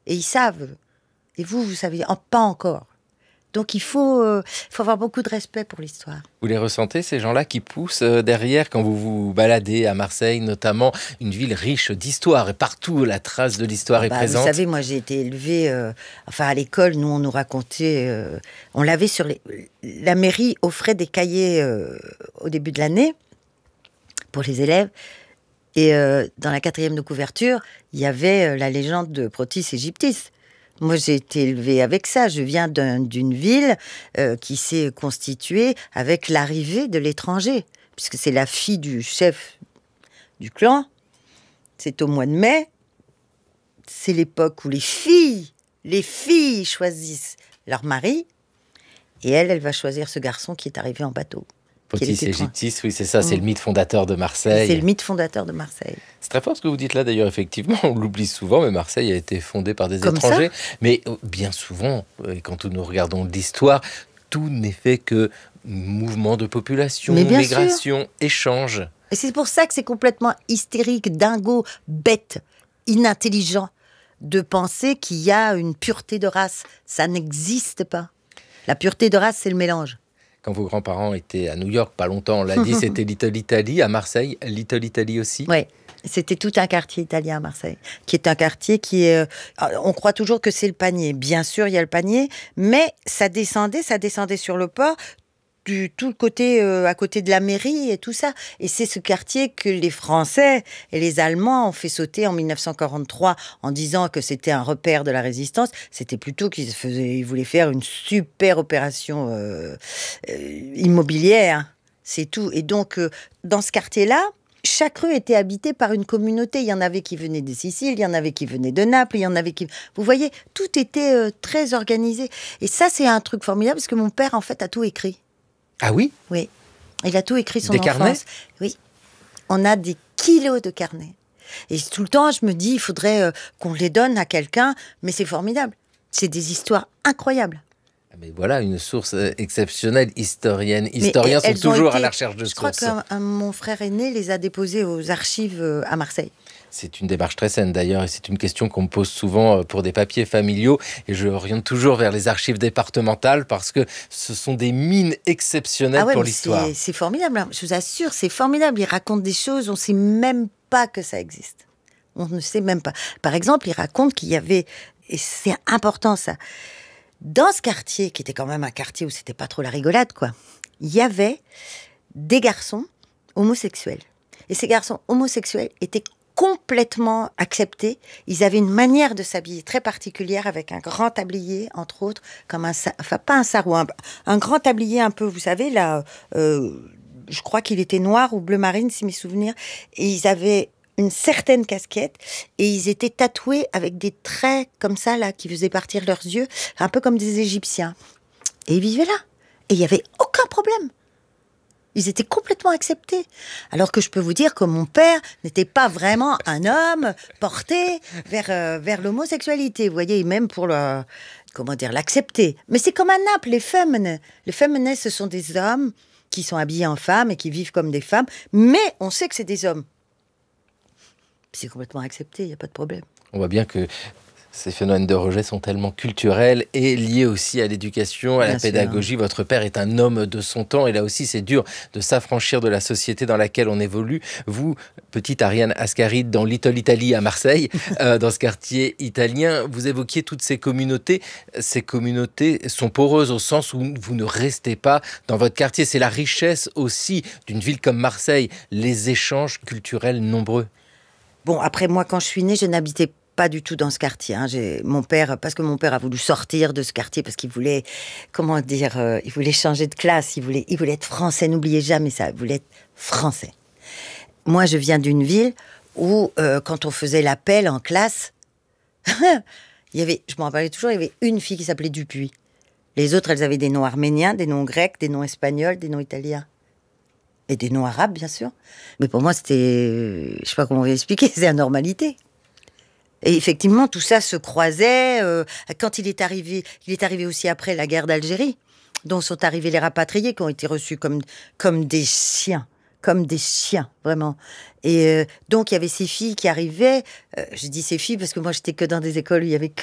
Et ils savent. Et vous savez pas encore. Donc il faut avoir beaucoup de respect pour l'histoire. Vous les ressentez, ces gens-là qui poussent derrière quand vous vous baladez à Marseille, notamment une ville riche d'histoire et partout la trace de l'histoire est Vous présente. savez, moi j'ai été élevée, à l'école, nous on nous racontait, on l'avait la mairie offrait des cahiers au début de l'année pour les élèves. Et dans la 4e de couverture, il y avait la légende de Protis Égyptis. Moi, j'ai été élevée avec ça. Je viens d'une ville qui s'est constituée avec l'arrivée de l'étranger, puisque c'est la fille du chef du clan. C'est au mois de mai. C'est l'époque où les filles choisissent leur mari. Et elle va choisir ce garçon qui est arrivé en bateau. Protis Égyptis, oui, c'est ça, c'est le mythe fondateur de Marseille. C'est le mythe fondateur de Marseille. C'est très fort ce que vous dites là, d'ailleurs, effectivement, on l'oublie souvent, mais Marseille a été fondée par des étrangers. Mais bien souvent, quand nous regardons l'histoire, tout n'est fait que mouvement de population, migration, échange. Et c'est pour ça que c'est complètement hystérique, dingo, bête, inintelligent de penser qu'il y a une pureté de race. Ça n'existe pas. La pureté de race, c'est le mélange. Quand vos grands-parents étaient à New York, pas longtemps, on l'a dit, c'était Little Italy. À Marseille, Little Italy aussi. Oui, c'était tout un quartier italien à Marseille, qui est un quartier qui est... on croit toujours que c'est le panier. Bien sûr, il y a le panier, mais ça descendait sur le port, tout le côté à côté de la mairie et tout ça. Et c'est ce quartier que les Français et les Allemands ont fait sauter en 1943 en disant que c'était un repère de la résistance. C'était plutôt qu'ils voulaient faire une super opération immobilière. C'est tout. Et donc, dans ce quartier-là, chaque rue était habitée par une communauté. Il y en avait qui venaient de Sicile, il y en avait qui venaient de Naples, il y en avait qui... Vous voyez, tout était très organisé. Et ça, c'est un truc formidable parce que mon père, en fait, a tout écrit. Ah oui ? Oui. Il a tout écrit son enfance. Des carnets ? Oui. On a des kilos de carnets. Et tout le temps, je me dis, il faudrait qu'on les donne à quelqu'un, mais c'est formidable. C'est des histoires incroyables. Mais voilà, une source exceptionnelle, historiens sont toujours à la recherche de sources. Je crois que mon frère aîné les a déposées aux archives à Marseille. C'est une démarche très saine d'ailleurs, et c'est une question qu'on me pose souvent pour des papiers familiaux, et je oriente toujours vers les archives départementales parce que ce sont des mines exceptionnelles pour l'histoire. C'est formidable, je vous assure, c'est formidable. Ils racontent des choses, on ne sait même pas que ça existe. On ne sait même pas. Par exemple, ils racontent qu'il y avait, et c'est important ça, dans ce quartier, qui était quand même un quartier où c'était pas trop la rigolade, quoi, il y avait des garçons homosexuels. Et ces garçons homosexuels étaient complètement acceptés. Ils avaient une manière de s'habiller très particulière avec un grand tablier, entre autres, comme pas un sarrau, un grand tablier un peu, vous savez, là, je crois qu'il était noir ou bleu marine, si mes souvenirs. Et ils avaient une certaine casquette et ils étaient tatoués avec des traits comme ça, là, qui faisaient partir leurs yeux, un peu comme des Égyptiens. Et ils vivaient là. Et il n'y avait aucun problème. Ils étaient complètement acceptés. Alors que je peux vous dire que mon père n'était pas vraiment un homme porté vers l'homosexualité. Vous voyez, même pour l'accepter. Mais c'est comme à Naples, les féminins. Les féminins, ce sont des hommes qui sont habillés en femmes et qui vivent comme des femmes. Mais on sait que c'est des hommes. C'est complètement accepté, il n'y a pas de problème. On voit bien que ces phénomènes de rejet sont tellement culturels et liés aussi à l'éducation, à la pédagogie. Votre père est un homme de son temps et là aussi c'est dur de s'affranchir de la société dans laquelle on évolue. Vous, petite Ariane Ascaride dans Little Italy à Marseille, dans ce quartier italien, vous évoquiez toutes ces communautés. Ces communautés sont poreuses au sens où vous ne restez pas dans votre quartier. C'est la richesse aussi d'une ville comme Marseille, les échanges culturels nombreux. Bon, après moi, quand je suis née, je n'habitais pas du tout dans ce quartier. Parce que mon père a voulu sortir de ce quartier parce qu'il voulait, il voulait changer de classe, il voulait être français. N'oubliez jamais ça, il voulait être français. Moi, je viens d'une ville où, quand on faisait l'appel en classe, je m'en rappelle toujours, il y avait une fille qui s'appelait Dupuis. Les autres, elles avaient des noms arméniens, des noms grecs, des noms espagnols, des noms italiens. Et des noms arabes, bien sûr. Mais pour moi, c'était... Je sais pas comment vous expliquer, c'est la normalité. Et effectivement, tout ça se croisait. Quand il est arrivé aussi après la guerre d'Algérie, dont sont arrivés les rapatriés, qui ont été reçus comme des chiens. Comme des chiens, vraiment. Et donc, il y avait ces filles qui arrivaient. Je dis ces filles parce que moi, j'étais que dans des écoles où il y avait